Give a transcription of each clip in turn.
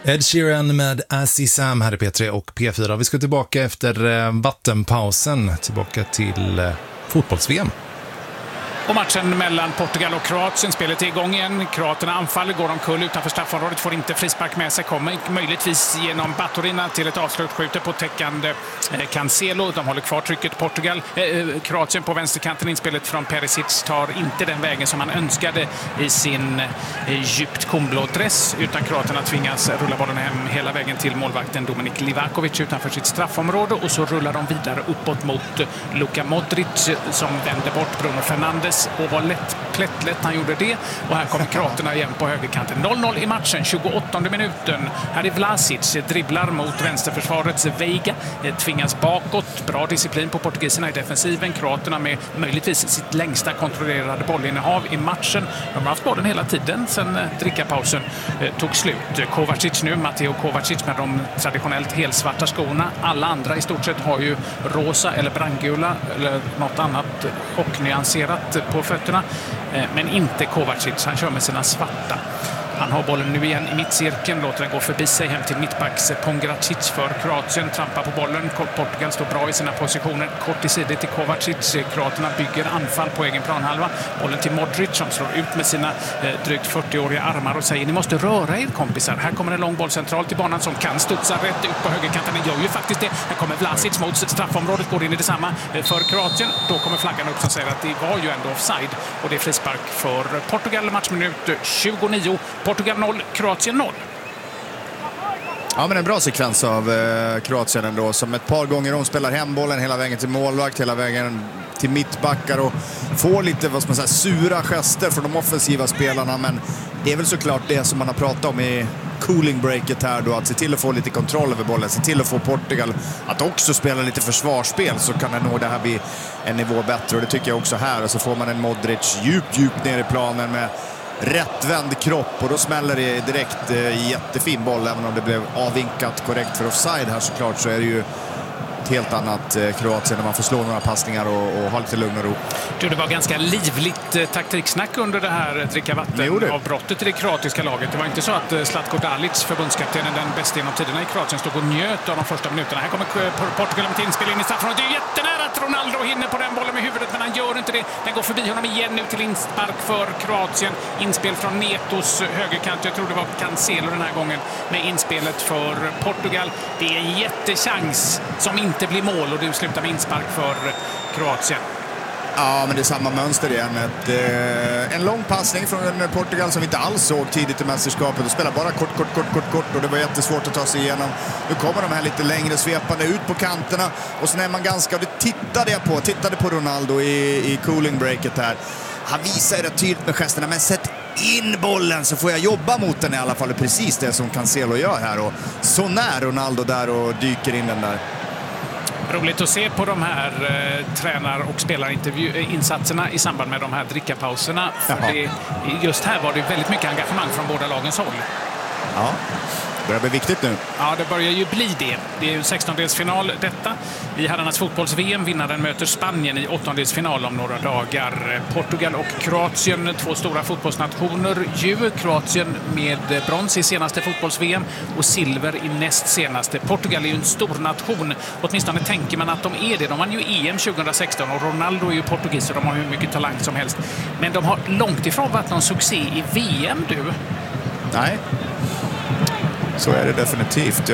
Ed Sheeran med As I Sam här i P3 och P4. Vi ska tillbaka efter vattenpausen, tillbaka till fotbolls-VM. Och matchen mellan Portugal och Kroatien, spelet är igång igen. Kroaterna anfaller, går omkull utanför straffområdet, får inte frispark med sig, kommer möjligtvis genom Baturina till ett avslut, skjuter på täckande Cancelo. De håller kvar trycket. Kroatien på vänsterkanten, inspelet från Perisic tar inte den vägen som han önskade i sin djupt kornblå dress, utan kroaterna tvingas rulla bollen hem hela vägen till målvakten Dominik Livakovic utanför sitt straffområde, och så rullar de vidare uppåt mot Luka Modric som vänder bort Bruno Fernandes, och var plättlätt han gjorde det. Och här kommer kroaterna igen på högerkanten. 0-0 i matchen, 28:e minuten. Här är Vlasic, dribblar mot vänsterförsvarets Veiga, tvingas bakåt. Bra disciplin på portugiserna i defensiven. Kroaterna med möjligtvis sitt längsta kontrollerade bollinnehav i matchen. De har haft bollen hela tiden sedan drickapausen tog slut. Kovacic nu, Matteo Kovacic med de traditionellt helsvarta skorna. Alla andra i stort sett har ju rosa eller brandgula eller något annat och nyanserat på fötterna, men inte Kovacic. Han kör med sina svarta. Han har bollen nu igen i mittcirkeln, låter den gå förbi sig hem till mittbacks Pongracic för Kroatien, trampar på bollen. Portugal står bra i sina positioner, kort i sidor till Kovacic. Kroaterna bygger anfall på egen planhalva. Bollen till Modric som slår ut med sina drygt 40-åriga armar och säger: ni måste röra er kompisar. Här kommer en lång boll centralt till banan som kan studsa rätt ut på högerkanten. Den gör ju faktiskt det. Här kommer Vlasic mot straffområdet, går in i detsamma för Kroatien. Då kommer flaggan upp som säger att det var ju ändå offside, och det är frispark för Portugal. Matchminut 29. Portugal 0, Kroatien 0. Ja, men en bra sekvens av Kroatien ändå, som ett par gånger de spelar hem bollen hela vägen till målvakt, hela vägen till mittbackar och får lite, vad ska man säga, sura gester från de offensiva spelarna. Men det är väl såklart det som man har pratat om i cooling breaket här då, att se till att få lite kontroll över bollen, se till att få Portugal att också spela lite försvarsspel, så kan det nog det här bli en nivå bättre. Och det tycker jag också här. Och så får man en Modric djupt ner i planen med rättvänd kropp, och då smäller det direkt jättefin boll. Även om det blev avvinkat korrekt för offside här såklart, så är det ju ett helt annat Kroatien när man får slå några passningar och ha lite lugn och ro. Det var ganska livligt taktiksnack under det här dricka vatten av brottet i det kroatiska laget. Det var inte så att Zlatko Dalic, förbundskaptenen, den bästa genom tiderna i Kroatien, stod och njöt av de första minuterna. Här kommer Portugal med ett inspel in i straffområdet. Det är jättenära att Ronaldo hinner på den bollen med huvudet, men han gör inte det. Den går förbi honom igen nu till inspark för Kroatien. Inspel från Netos högerkant. Jag tror det var Cancelo den här gången med inspelet för Portugal. Det är en jättechans som inte blir mål, och det slutar med inspark för Kroatien. Ja, men det är samma mönster igen. En lång passning från Portugal som vi inte alls såg tidigt i mästerskapet. De spelar bara kort, och det var jättesvårt att ta sig igenom. Nu kommer de här lite längre svepande ut på kanterna, och sen är man ganska, och det tittade på Ronaldo i cooling breaket här. Han visar det tydligt med gesterna, men sätt in bollen så får jag jobba mot den i alla fall. Precis det som Cancelo gör här, och så när Ronaldo där och dyker in den där. Roligt att se på de här tränar- och spelarinsatserna i samband med de här drickapauserna. För just här var det väldigt mycket engagemang från båda lagens håll. Ja, det börjar bli viktigt nu. Ja, det börjar ju bli det. Det är ju 16-delsfinal detta. I herrarnas fotbolls-VM, vinnaren möter Spanien i 8-delsfinal om några dagar. Portugal och Kroatien, två stora fotbollsnationer. Kroatien med brons i senaste fotbolls-VM och silver i näst senaste. Portugal är ju en stor nation. Åtminstone tänker man att de är det. De vann ju EM 2016 och Ronaldo är ju portugis, och de har hur mycket talang som helst. Men de har långt ifrån varit någon succé i VM, du. Nej. Så är det definitivt.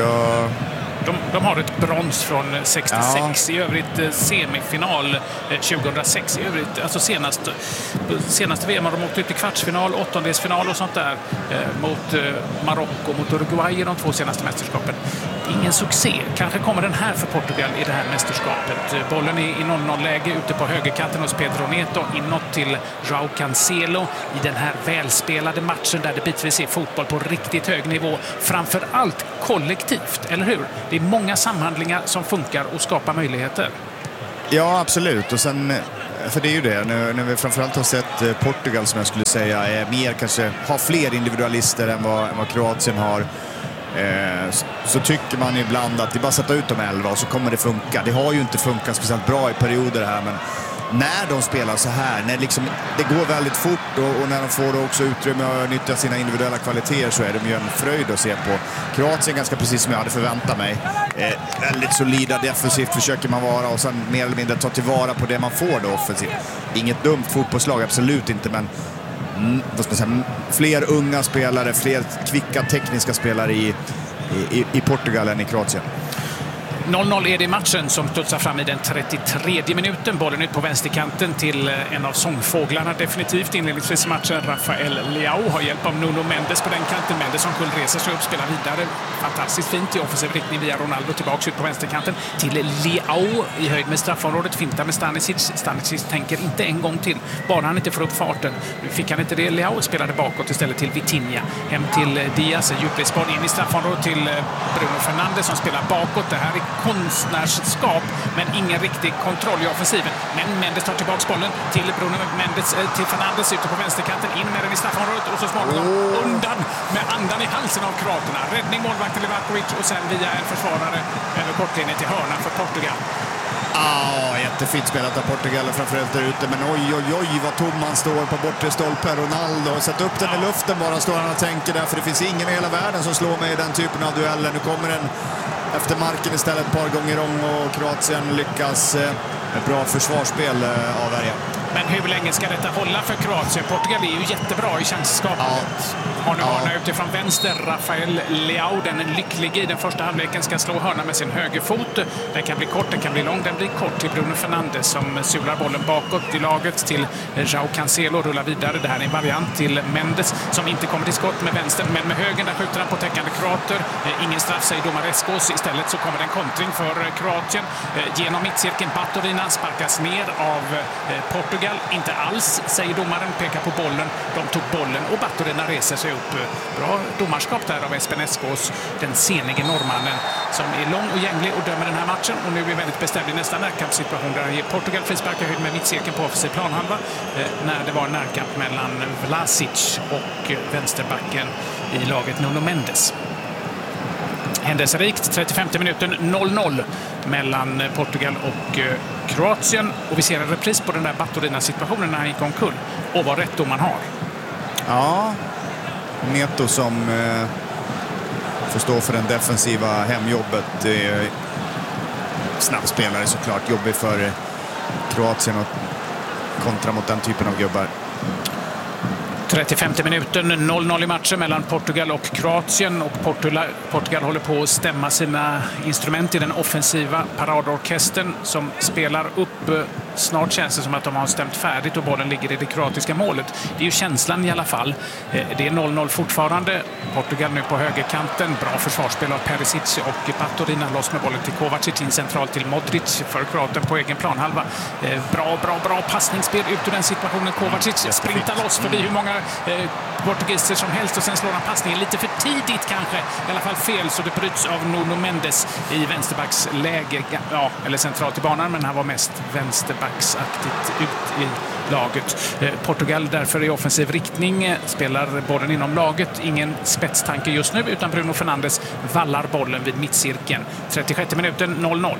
De har ett brons från 66, i övrigt semifinal 2006. I övrigt, alltså senaste VM har de åkt ut i kvartsfinal, 8-delsfinal och sånt där mot Marocko, mot Uruguay i de 2 senaste mästerskapen. Ingen succé. Kanske kommer den här för Portugal i det här mästerskapet. Bollen är i 0-0-läge ute på högerkanten hos Pedro Neto, inåt till João Cancelo i den här välspelade matchen där det bitvis är fotboll på riktigt hög nivå. Framför allt kollektivt, eller hur? Det är många samhandlingar som funkar och skapar möjligheter. Ja, absolut. Och sen, för det är ju det, när vi framförallt har sett Portugal, som jag skulle säga är mer, kanske har fler individualister än vad Kroatien har, så tycker man ibland att det bara sätta ut de 11 och så kommer det funka. Det har ju inte funkat speciellt bra i perioder här, men när de spelar så här, när liksom, det går väldigt fort och när de får också utrymme att nyttja sina individuella kvaliteter, så är de ju en fröjd att se på. Kroatien ganska precis som jag hade förväntat mig. Väldigt solida defensivt försöker man vara, och sen mer eller mindre ta tillvara på det man får då offensivt. Inget dumt fotbollslag, absolut inte, men vad ska man säga, fler unga spelare, fler kvicka tekniska spelare i Portugal än i Kroatien. 0-0 är det i matchen som studsar fram i den 33 minuten. Bollen ut på vänsterkanten till en av sångfåglarna definitivt inledningsvis i matchen. Rafael Leao har hjälp av Nuno Mendes på den kanten. Mendes som kull reser sig upp, spelar vidare. Fantastiskt fint i offensiv riktning via Ronaldo tillbaka ut på vänsterkanten till Leao i höjd med straffområdet. Fintar med Stanisic. Stanisic tänker inte en gång till, bara han inte får upp farten. Nu fick han inte det. Leao spelade bakåt istället till Vitinha. Hem till Diaz, djupledsboll in i straffområdet till Bruno Fernandes som spelar bakåt. Det här är konstnärsskap, men ingen riktig kontroll i offensiven. Men Mendes tar tillbaka bollen till Bruno Mendes, till Fernandes ute på vänsterkanten, in med den i straffområdet och så småningom undan med andan i halsen av kroaterna. Räddning målvakten Livakovic och sen via en försvarare över kortlinjen till hörna för Portugal. Jättefint spelat av Portugal framförallt där ute, men oj vad tom han står på bortre stolpen. Ronaldo har satt upp den i luften bara, står han och tänker där, för det finns ingen i hela världen som slår mig i den typen av dueller. Nu kommer den efter marken istället ett par gånger om och Kroatien lyckas med bra försvarsspel avvärja. Men hur länge ska detta hålla för Kroatien? Portugal är ju jättebra i chansskapandet. Har nu hörna utifrån vänster. Rafael Leao, den lycklige i den första halvleken, ska slå hörna med sin högerfot. Den kan bli kort, den kan bli lång. Den blir kort till Bruno Fernandes som sular bollen bakåt i laget till João Cancelo. Rullar vidare. Det här är en variant till Mendes som inte kommer till skott med vänster, men med höger där skjuter han på täckande kroater. Ingen straff, säger Domareskos. Istället så kommer det en kontring för Kroatien. Genom mittcirkeln Baturina sparkas ner av Portugal. Inte alls, säger domaren, pekar på bollen. De tog bollen och Baturina reser sig upp. Bra domarskap där av Espen Eskås, den senige norrmannen som är lång och gänglig och dömer den här matchen. Och nu är väldigt bestämd i nästa närkampssituation där Portugal frisparkar höjd med mittcirkeln på offensiv planhalva när det var en närkamp mellan Vlasic och vänsterbacken i laget Nuno Mendes. Händelserikt, 35 minuten, 0-0 mellan Portugal och Kroatien. Och vi ser en repris på den där Baturina-situationen när han gick omkull. Och vad rätt man har. Ja, Neto som får stå för den defensiva hemjobbet. Snabbspelare såklart, jobbig för Kroatien och kontra mot den typen av gubbar. 35 minuten, 0-0 i matchen mellan Portugal och Kroatien. Och Portugal håller på att stämma sina instrument i den offensiva paradorkestern som spelar upp. Snart känns det som att de har stämt färdigt och bollen ligger i det kroatiska målet. Det är ju känslan i alla fall. Det är 0-0 fortfarande. Portugal nu på högerkanten. Bra försvarsspel av Perisic och Baturina. Loss med bollen till Kovacic, in centralt till Modric för Kroaten på egen planhalva. Bra passningsspel ut ur den situationen. Kovacic sprintar loss förbi hur många portugiser som helst och sen slår han passningen lite för tidigt kanske. I alla fall fel, så det bryts av Nuno Mendes i vänsterbacksläge. Ja, eller centralt i banan, men han var mest vänsterbacksaktigt ut i laget. Portugal därför i offensiv riktning spelar bollen inom laget. Ingen spetstanke just nu, utan Bruno Fernandes vallar bollen vid mittcirkeln. 36 minuten, 0-0.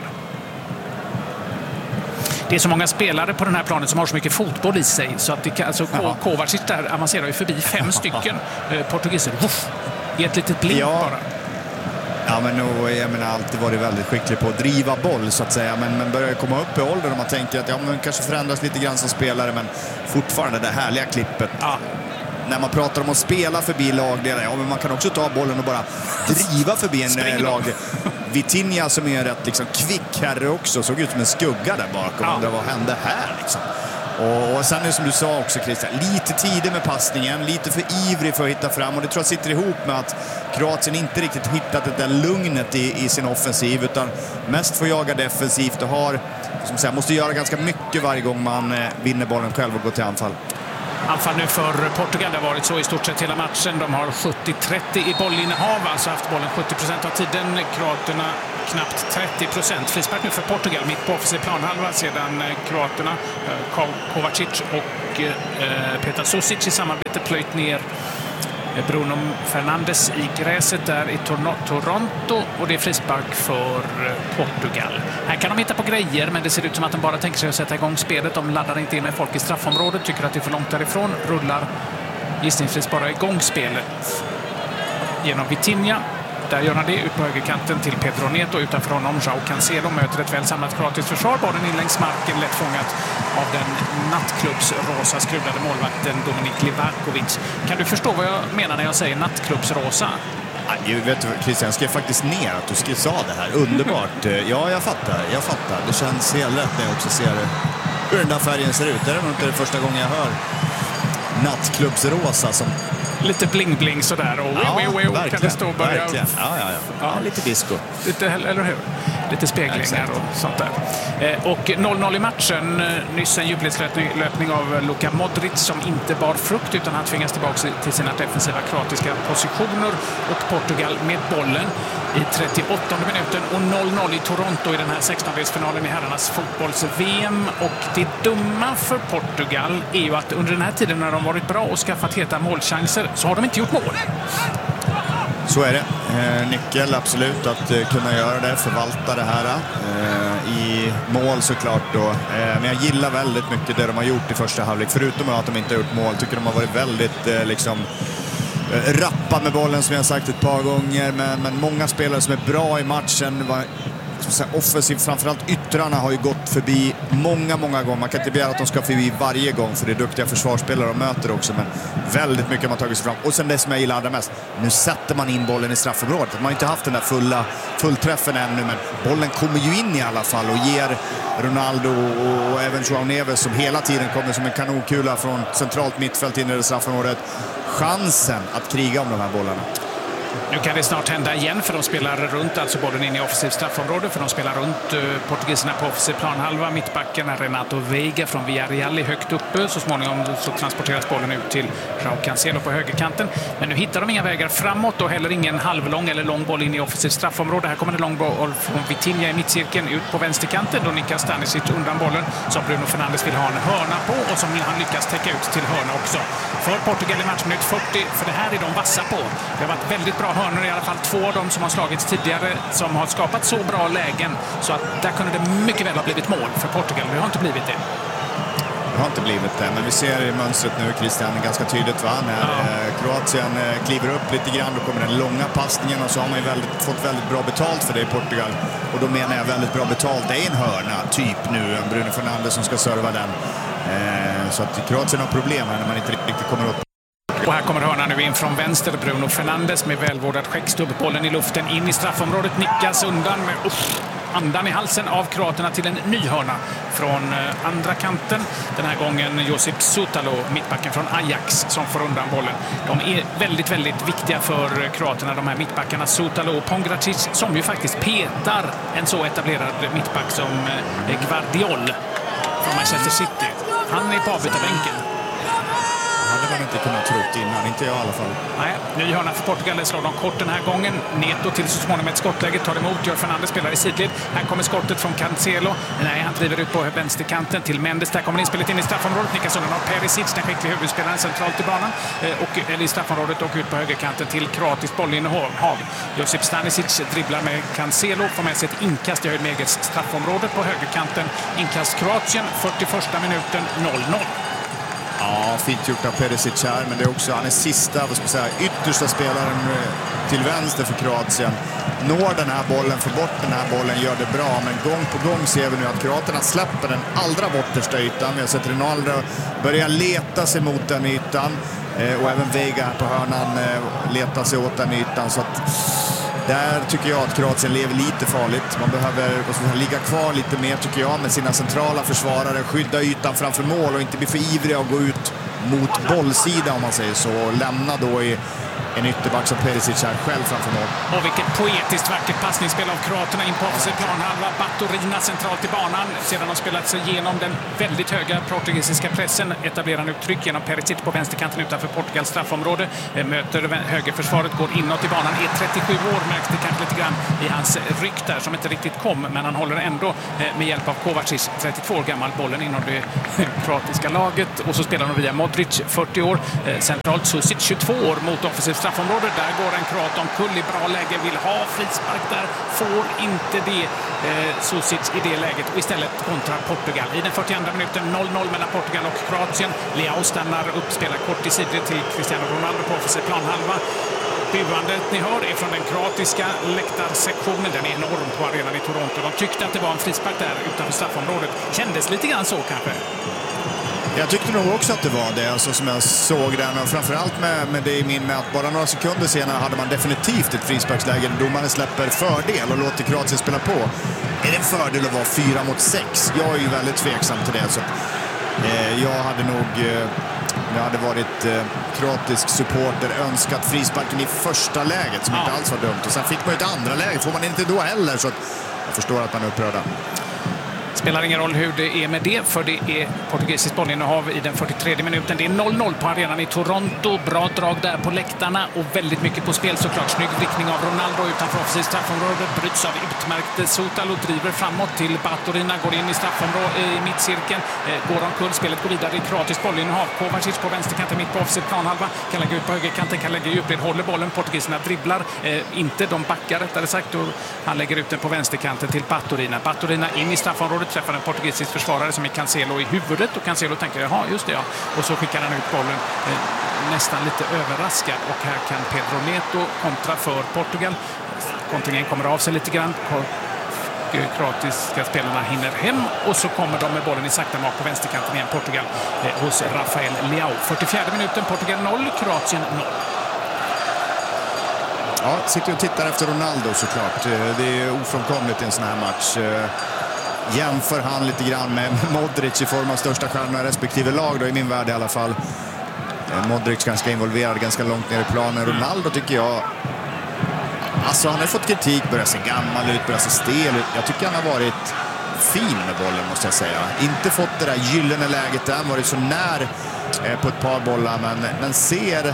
Det är så många spelare på den här planen som har så mycket fotboll i sig så att det, alltså, Kovacic där avancerar ju förbi 5 stycken portugiser. I ett litet blink bara. Ja, men nog, jag menar, alltid varit väldigt skicklig på att driva boll så att säga, men börjar komma upp i åldern och man tänker att man kanske förändras lite grann som spelare, men fortfarande det härliga klippet. Ja. När man pratar om att spela förbi lagledare, men man kan också ta bollen och bara driva förbi en lagledare. Vitinha som är rätt liksom kvick herre också, såg ut som en skugga där bakom. Ja. Undrar vad hände här liksom. Och sen är det som du sa också, Christian, lite tidig med passningen, lite för ivrig för att hitta fram, och det tror jag sitter ihop med att Kroatien inte riktigt hittat det där lugnet i sin offensiv, utan mest får jaga defensivt och har, som säga, måste göra ganska mycket varje gång man vinner bollen själv och går till anfall. Anfall nu för Portugal, det har varit så i stort sett hela matchen. De har 70-30 i bollinnehav, alltså haft bollen 70% av tiden. Kroaterna knappt 30%. Frispark nu för Portugal, mitt på offensiv planhalva sedan kroaterna, Kovacic och Petar Susic i samarbete plöjt ner Bruno Fernandes i gräset där i Toronto och det är frispark för Portugal. Här kan de hitta på grejer, men det ser ut som att de bara tänker sig att sätta igång spelet. De laddar inte in med folk i straffområdet, tycker att det är för långt därifrån, rullar gissningsvis bara igång spelet genom Vitinha. Där gör han det ut på högerkanten till Pedro Neto. Utanför honom João Cancelo möter ett väl samlat kroatiskt försvar. Bollen in längs marken, lätt fångat av den nattklubbsrosa skruvade målvakten Dominik Livakovic. Kan du förstå vad jag menar när jag säger nattklubbsrosa? Vet du, Christian, jag skrev faktiskt ner att du sa det här. Underbart. Ja, jag fattar. Det känns helt rätt när jag också ser hur den där färgen ser ut. Det är nog inte det första gången jag hör nattklubbsrosa som... Lite bling-bling sådär. Och verkligen. Kan det stå och börja... Verkligen. Ja, lite disco. Lite, eller hur? Lite speglingar och sånt där. Och 0-0 i matchen. Nyss en djupledslöpning av Luka Modric som inte bar frukt utan han tvingas tillbaka till sina defensiva kroatiska positioner. Och Portugal med bollen i 38 minuten och 0-0 i Toronto i den här 16-delsfinalen i herrarnas fotbolls-VM. Och det dumma för Portugal är ju att under den här tiden när de varit bra och skaffat heta målchanser så har de inte gjort mål. Så är det. Nyckel absolut att kunna göra det, förvalta det här i mål såklart då. Men jag gillar väldigt mycket det de har gjort i första halvlek. Förutom att de inte har gjort mål tycker de har varit väldigt rappa med bollen som jag sagt ett par gånger. Men många spelare som är bra i matchen var offensivt, framförallt yttrarna har ju gått förbi många gånger. Man kan inte begära att de ska förbi varje gång för det är duktiga försvarsspelare de möter också, men väldigt mycket har man tagit sig fram. Och sen det som jag gillar allra mest, nu sätter man in bollen i straffområdet. Man har inte haft den där fullträffen ännu, men bollen kommer ju in i alla fall och ger Ronaldo och även João Neves som hela tiden kommer som en kanonkula från centralt mittfält in i det straffområdet chansen att kriga om de här bollarna. Nu kan det snart hända igen för de spelar runt, alltså bollen in i offensivt straffområde, för de spelar runt portugiserna på offensiv planhalva. Mittbacken Renato Veiga från Villarreal är högt uppe. Så småningom så transporteras bollen ut till João Cancelo på högerkanten. Men nu hittar de inga vägar framåt och heller ingen halvlång eller lång boll in i offensivt straffområde. Här kommer en lång boll från Vitinha i mittcirkeln ut på vänsterkanten. Då nickar Stanisic undan bollen som Bruno Fernandes vill ha en hörna på och som han lyckas täcka ut till hörna också. För Portugal i matchminut 40, för det här är de vassa på. Det har varit väldigt bra hörnor, i alla fall 2 av dem som har slagits tidigare som har skapat så bra lägen så att där kunde det mycket väl ha blivit mål för Portugal. Det har inte blivit det. Det har inte blivit det, men vi ser i mönstret nu, Christian, ganska tydligt när Kroatien kliver upp lite grann, då kommer den långa passningen och så har man ju fått väldigt bra betalt för det i Portugal. Och då menar jag väldigt bra betalt. Det är en hörna, typ nu, Bruno Fernandes som ska serva den. Så att Kroatien har problem här när man inte riktigt kommer upp. Och här kommer hörnan nu in från vänster. Bruno Fernandes med välvårdad skäckstubb. Bollen i luften in i straffområdet. Nickas undan med andan i halsen av kroaterna till en ny hörna från andra kanten. Den här gången Josip Sutalo, mittbacken från Ajax, som får undan bollen. De är väldigt, väldigt viktiga för kroaterna, de här mittbackarna. Sutalo och Pongracic, som ju faktiskt petar en så etablerad mittback som Gvardiol från Manchester City. Han är på avbytarbänken. hade man inte kunnat trott innan, inte jag i alla fall. Nej, ny hörna för Portugal, det slår de kort den här gången. Neto till så småningom ett skottläge, tar emot, gör Fernandes spelar i sidled. Här kommer skottet från Cancelo. Nej, han driver ut på vänsterkanten till Mendes. Där kommer inspelet in i straffområdet. Nickas undan av Perisic, den skickliga huvudspelaren centralt i banan. Eller i straffområdet och ut på högerkanten till kroatiskt bollinnehav. Josip Stanisic dribblar med Cancelo, får med sig ett inkast i höjd med eget straffområde på högerkanten. Inkast Kroatien, 41 minuten, 0-0. Ja, fint gjort av Perisic här, men det är också, han är sista, vad ska man säga, yttersta spelaren till vänster för Kroatien. Når den här bollen, får bort den här bollen, gör det bra, men gång på gång ser vi nu att kroaterna släpper den allra bortersta ytan. Vi har sett Ronaldo börja leta sig mot den ytan, och även Veiga här på hörnan letar sig åt den ytan, så att där tycker jag att Kroatien lever lite farligt. Man behöver ligga kvar lite mer, tycker jag, med sina centrala försvarare, skydda ytan framför mål och inte bli för ivriga och gå ut mot bollsidan, om man säger så, och lämna då i en ytterback som Perisic här själv framför mål. Och vilket poetiskt vackert passningsspel av kroaterna in på offensiv planhalva. Baturina centralt i banan. Sedan har spelat sig igenom den väldigt höga portugisiska pressen. Etablerar nu tryck genom Perisic på vänsterkanten utanför Portugals straffområde. Möter högerförsvaret, går inåt i banan. Är 37 år, märks det kanske lite grann i hans ryck där som inte riktigt kom. Men han håller ändå med hjälp av Kovacic, 32 år gammal, bollen inom det kroatiska laget. Och så spelar de via Modric, 40 år. Centralt Susic, 22 år, mot offensiv straffområde. Där går en kroat omkull i bra läge, vill ha frispark där, får inte det. Susic i det läget och istället kontrar Portugal. I den 42 minuten 0-0 mellan Portugal och Kroatien. Leao stannar upp, spelar kort i sidled till Cristiano Ronaldo på offensiv planhalva. Buandet ni hör är från den kroatiska läktarsektionen. Den är enorm på arenan i Toronto. De tyckte att det var en frispark där utanför straffområdet. Kändes lite grann så kanske. Jag tyckte nog också att det var det, alltså, som jag såg den. Och framförallt med det i min med att bara några sekunder senare hade man definitivt ett frisparksläge där domaren släpper fördel och låter Kroatien spela på. Är det en fördel att vara 4-6? Jag är ju väldigt tveksam till det. Så jag hade nog, jag hade varit kroatisk supporter, önskat frisparken i första läget som inte alls var dumt. Och sen fick man ju ett andra läge, får man inte då heller. Så jag förstår att man är upprörda. Spelar ingen roll hur det är med det, för det är portugisiskt bollinnehav i den 43 minuten. Det är 0-0 på arenan i Toronto. Bra drag där på läktarna och väldigt mycket på spel såklart. Snygg riktning av Ronaldo utanför offensivt straffområde. Bryts av utmärkte Sotalo, driver framåt till Baturina, går in i straffområdet i mittcirkeln. Går omkull, spelet går vidare i kroatiskt bollinnehav. Kovacic på vänsterkanten, mitt på offensivt planhalva. Kan lägga ut på högerkanten, kan lägga djupled, håller bollen. Portugiserna dribblar. Inte, de backar rättare sagt. Och han lägger ut den på vänsterkanten till Baturina. Baturina in i straffområdet, träffar en portugisisk försvarare som är Cancelo i huvudet och Cancelo tänker, jaha just det ja. Och så skickar han ut bollen nästan lite överraskad och här kan Pedro Neto kontra för Portugal. Kontringen kommer av sig lite grann. Kroatiska spelarna hinner hem och så kommer de med bollen i sakta mak på vänsterkanten igen, Portugal hos Rafael Leao. 44 minuten, Portugal 0, Kroatien 0. Ja, sitter och tittar efter Ronaldo såklart. Det är ofrånkomligt i en sån här match. Jämför han lite grann med Modric i form av största stjärnorna respektive lag då, i min värld i alla fall. Modric ganska involverad, ganska långt ner i planen. Ronaldo tycker jag, alltså han har fått kritik, börjar se gammal ut, börjar se stel ut. Jag tycker han har varit fin med bollen måste jag säga. Inte fått det där gyllene läget där, varit så när på ett par bollar, men ser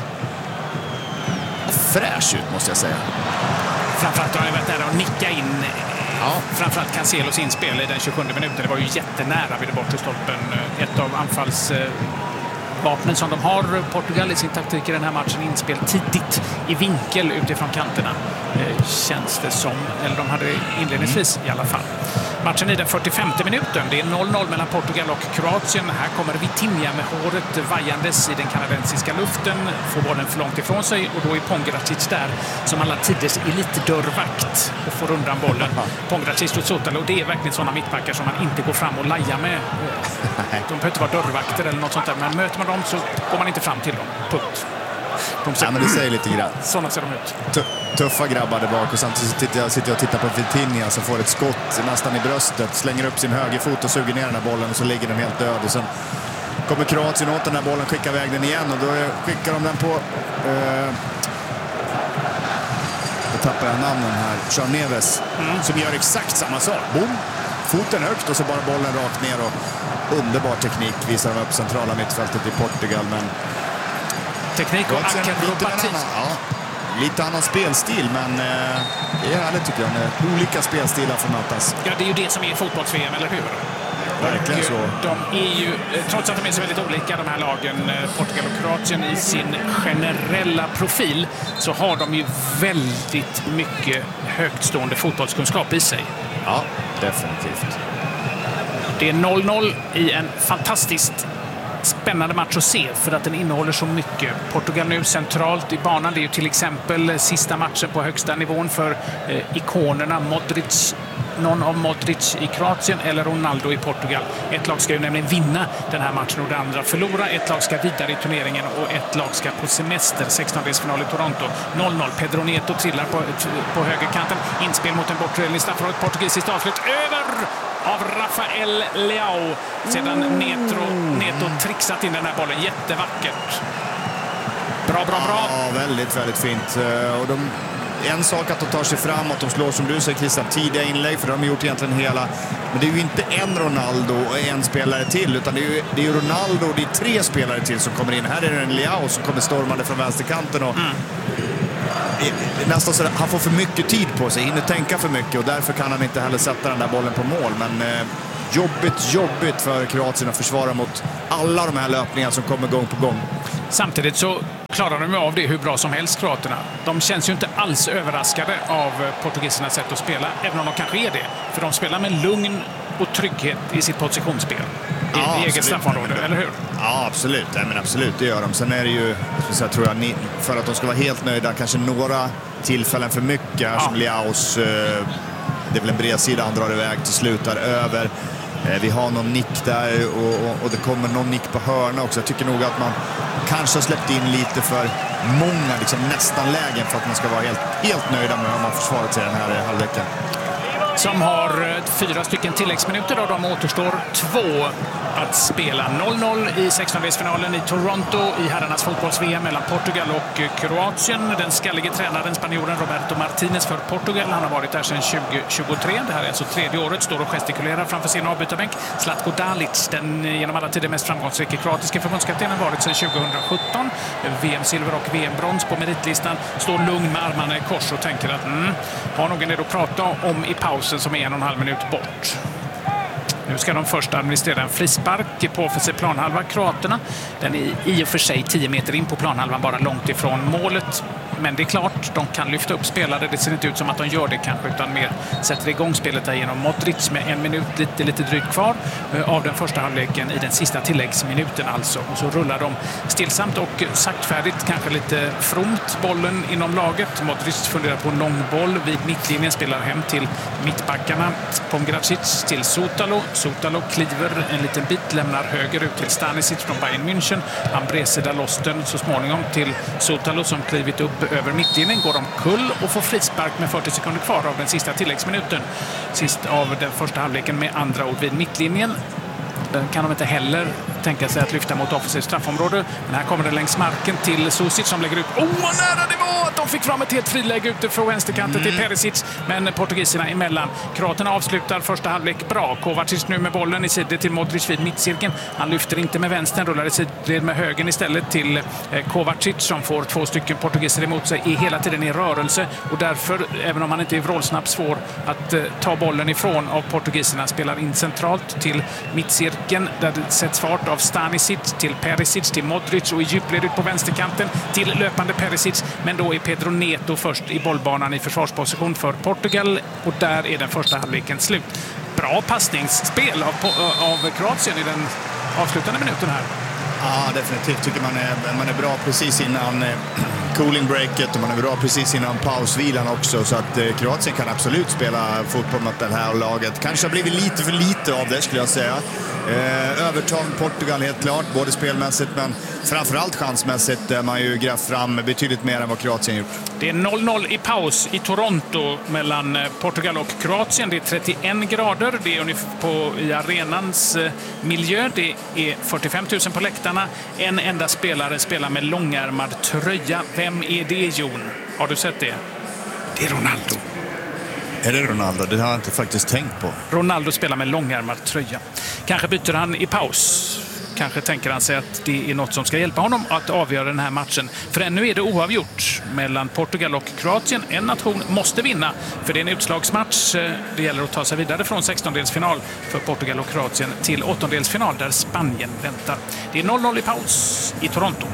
fräsch ut måste jag säga. Framförallt har han varit där och nicka in. Ja, framförallt Cancelos inspel i den 27 minuten. Det var ju jättenära vid det bortre stolpen. Ett av anfallsvapnen som de har, Portugal, i sin taktik i den här matchen. Inspel tidigt i vinkel utifrån kanterna. Känns det som. Eller de hade inledningsvis i alla fall. Matchen i den 45 minuten. Det är 0-0 mellan Portugal och Kroatien. Här kommer Vitinha med håret vajandes i den kanadensiska luften. Får bollen för långt ifrån sig och då är Pongracic där som alla tiders elitdörrvakt och får undan bollen. Pongracic och Sotalo, det är verkligen sådana mittbackar som man inte går fram och lajar med. De behöver inte vara dörrvakter eller något sånt där, men möter man dem så går man inte fram till dem. Punkt. Ja, men det säger lite grann. Sådana ser de ut. Tuffa grabbar där bak och samtidigt sitter jag och tittar på Vitinha som får ett skott nästan i bröstet, slänger upp sin högerfot och suger ner den här bollen och så ligger den helt död. Och sen kommer Kroatien åt den här bollen, skickar iväg den igen och då skickar de den på då tappar jag namnen här, João Neves som gör exakt samma sak. Boom, foten högt och så bara bollen rakt ner och underbar teknik visar de upp centrala mittfältet i Portugal, men teknik och akrobatik. Lite annan spelstil, men det är härligt tycker jag när olika spelstilar får mötas. Ja, det är ju det som är fotbolls-VM, eller hur? Verkligen så. De är ju, trots att de är så väldigt olika de här lagen, Portugal och Kroatien i sin generella profil, så har de ju väldigt mycket högtstående fotbollskunskap i sig. Ja, definitivt. Det är 0-0 i en fantastiskt spännande match att se för att den innehåller så mycket. Portugal nu centralt i banan. Det är ju till exempel sista matchen på högsta nivån för ikonerna Modric, någon av Modric i Kroatien eller Ronaldo i Portugal. Ett lag ska ju nämligen vinna den här matchen och det andra förlora. Ett lag ska vidare i turneringen och ett lag ska på semester. 16-delsfinal i Toronto. 0-0. Pedro Neto trillar på högerkanten. Inspel mot en bortre i straffområdet. Portugisiskt avslut över av Rafael Leao. Sedan Neto trixat in den här bollen. Jättevackert. Bra. Ja, väldigt, väldigt fint. Och en sak att de tar sig framåt, de slår som du säger Christian, tidiga inlägg, för de har gjort egentligen hela. Men det är ju inte en Ronaldo och en spelare till, utan det är ju Ronaldo och det är 3 spelare till som kommer in. Här är det en Leao som kommer stormande från vänsterkanten och nästan så att han får för mycket tid på sig, hinner tänka för mycket och därför kan han inte heller sätta den där bollen på mål. Men jobbigt för Kroatien att försvara mot alla de här löpningarna som kommer gång på gång. Samtidigt så klarar de av det hur bra som helst, kroaterna. De känns ju inte alls överraskade av portugisernas sätt att spela, även om de kanske är det. För de spelar med lugn och trygghet i sitt positionsspel. I eget straffområde, eller hur? Ja, absolut. Nej, men absolut, det gör de. Sen är det ju, jag tror jag, för att de ska vara helt nöjda, kanske några tillfällen för mycket. Här som Leaos, det är väl en bred sida han drar iväg till slut där över. Vi har någon nick där och det kommer någon nick på hörna också. Jag tycker nog att man kanske har släppt in lite för många nästan lägen för att man ska vara helt nöjda med hur man försvarat sig den här halvleken. Som har 4 stycken tilläggsminuter och de återstår 2 att spela. 0-0 i 16-delsfinalen i Toronto i herrarnas fotbolls-VM mellan Portugal och Kroatien. Den skallige tränaren, spanjoren Roberto Martinez för Portugal, han har varit där sedan 2023. Det här är alltså 3:e året, står och gestikulerar framför sin avbytarbänk. Zlatko Dalic, den genom alla tider mest framgångsrika kroatiska förbundskaptenen, varit sedan 2017. VM-silver och VM-brons på meritlistan. Står lugn med armarna i kors och tänker att har nog en del att prata om i pausen som är 1,5 minut bort. Nu ska de först administrera en frispark på offensiv planhalva, kroaterna. Den är i och för sig 10 meter in på planhalvan, bara långt ifrån målet. Men det är klart, de kan lyfta upp spelare. Det ser inte ut som att de gör det kanske, utan mer sätter igång spelet där genom Modric med 1 minut, lite drygt kvar av den första halvleken i den sista tilläggsminuten alltså. Och så rullar de stillsamt och saktfärdigt, kanske lite fromt, bollen inom laget. Modric funderar på en långboll vid mittlinjen, spelar hem till mittbackarna. Pomgracic till Sotalo. Sotalo kliver en liten bit, lämnar höger ut till Stanisic från Bayern München. Han bredsida loss den så småningom till Sotalo som klivit upp över mittlinjen, går omkull och får frispark med 40 sekunder kvar av den sista tilläggsminuten. Sist av den första halvleken med andra ord vid mittlinjen. Den kan de inte heller tänka sig att lyfta mot offensivt straffområde. Men här kommer det längs marken till Susic som lägger ut. Vad nära det var att de fick fram ett helt friläge ute från vänsterkanten till Perisic. Men portugiserna emellan. Kroaterna avslutar första halvlek bra. Kovacic nu med bollen i sidled till Modric vid mittcirkeln. Han lyfter inte med vänstern, rullar i sidled med högen istället till Kovacic som får 2 stycken portugiser emot sig. Är hela tiden i rörelse och därför, även om han inte är vrålsnabb, svår att ta bollen ifrån av portugiserna. Spelar in centralt till mittcirkeln där det sätts fart av Stanisic till Perisic till Modric och i djupled ut på vänsterkanten till löpande Perisic. Men då är Pedro Neto först i bollbanan i försvarsposition för Portugal och där är den första halvleken slut. Bra passningsspel av Kroatien i den avslutande minuten här. Ja, definitivt tycker man är bra precis innan cooling breaket och man är bra precis innan pausvilan också, så att Kroatien kan absolut spela fotboll mot det här laget. Kanske har blivit lite för lite av det, skulle jag säga. Övertag Portugal helt klart, både spelmässigt men framförallt chansmässigt, där man ju grävt fram betydligt mer än vad Kroatien gjort. Det är 0-0 i paus i Toronto mellan Portugal och Kroatien. Det är 31 grader, det är ungefär i arenans miljö. Det är 45 000 på läktarna. En enda spelare spelar med långärmad tröja. Vem är det, Jon? Har du sett det? Det är Ronaldo. Är det Ronaldo? Det har jag inte faktiskt tänkt på. Ronaldo spelar med långärmad tröja. Kanske byter han i paus. Kanske tänker han sig att det är något som ska hjälpa honom att avgöra den här matchen. För ännu är det oavgjort mellan Portugal och Kroatien. En nation måste vinna, för det är en utslagsmatch. Det gäller att ta sig vidare från 16-delsfinal för Portugal och Kroatien till 8-delsfinal där Spanien väntar. Det är 0-0 i paus i Toronto.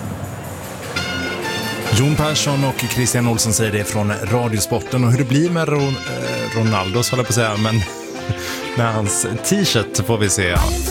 Jon Persson och Christian Olsson säger det från Radiosporten. Och hur det blir med Ronaldo, så håller jag på att säga, men med hans t-shirt får vi se.